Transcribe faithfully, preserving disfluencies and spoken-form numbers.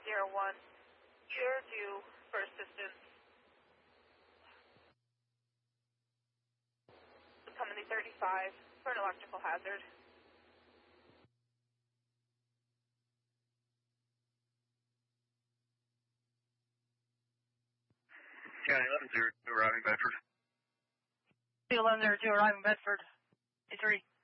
zero one, you're due for assistance. Company thirty-five for an electrical hazard. County eleven zero two arriving Bedford. eleven zero two arriving Bedford. A three.